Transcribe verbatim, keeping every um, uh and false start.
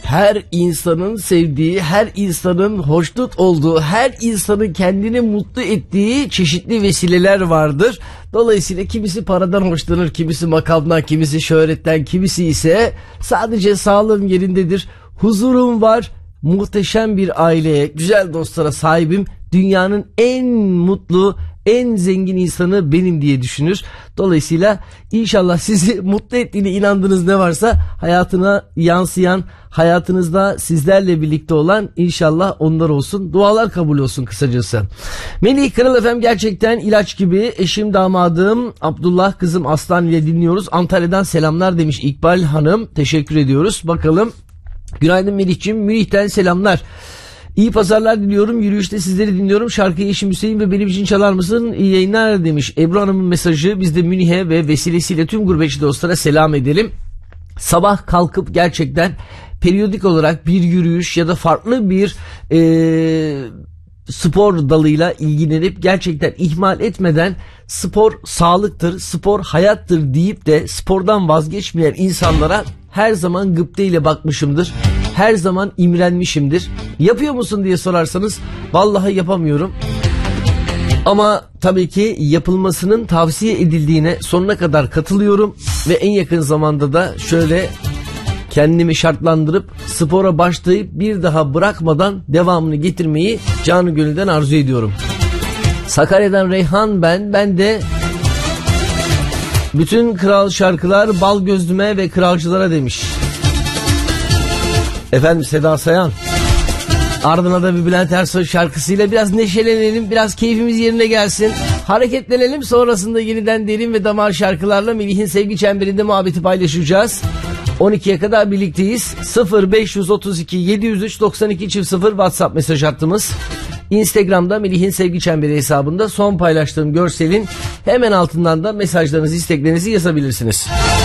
her insanın sevdiği, her insanın hoşnut olduğu, her insanın kendini mutlu ettiği çeşitli vesileler vardır. Dolayısıyla kimisi paradan hoşlanır, kimisi makamdan, kimisi şöhretten, kimisi ise sadece sağlığım yerindedir, huzurum var, muhteşem bir aileye, güzel dostlara sahibim, dünyanın en mutlu, en zengin insanı benim diye düşünür. Dolayısıyla inşallah sizi mutlu ettiğine inandığınız ne varsa hayatına yansıyan, hayatınızda sizlerle birlikte olan inşallah onlar olsun. Dualar kabul olsun kısacası. Melih Kral efendim, gerçekten ilaç gibi. Eşim, damadım Abdullah, kızım Aslan ile dinliyoruz. Antalya'dan selamlar demiş İkbal Hanım. Teşekkür ediyoruz. Bakalım. Günaydın Melih'ciğim. Münih'ten selamlar. İyi pazarlar diliyorum. Yürüyüşte sizleri dinliyorum. Şarkıyı eşim Hüseyin ve benim için çalar mısın? İyi yayınlar demiş. Ebru Hanım'ın mesajı. Biz de Münih'e ve vesilesiyle tüm gurbetçi dostlara selam edelim. Sabah kalkıp gerçekten periyodik olarak bir yürüyüş ya da farklı bir ee, spor dalıyla ilgilenip gerçekten ihmal etmeden spor sağlıktır, spor hayattır deyip de spordan vazgeçmeyen insanlara her zaman gıpteyle bakmışımdır. Her zaman imrenmişimdir. Yapıyor musun diye sorarsanız vallahi yapamıyorum. Ama tabii ki yapılmasının tavsiye edildiğine sonuna kadar katılıyorum. Ve en yakın zamanda da şöyle kendimi şartlandırıp spora başlayıp bir daha bırakmadan devamını getirmeyi canı gönülden arzu ediyorum. Sakarya'dan Reyhan ben. Ben de bütün kral şarkılar bal gözlüme ve kralcılara demiş. Efendim Seda Sayan. Ardına da bir Bülent Ersoy şarkısıyla biraz neşelenelim, biraz keyfimiz yerine gelsin. Hareketlenelim, sonrasında yeniden derin ve damar şarkılarla Melih'in sevgi çemberinde muhabbeti paylaşacağız. on ikiye kadar birlikteyiz. sıfır beş otuz iki yedi yüz üç doksan iki çift sıfır WhatsApp mesaj hattımız. Instagram'da Melih'in sevgi çemberi hesabında son paylaştığım görselin hemen altından da mesajlarınızı, isteklerinizi yazabilirsiniz.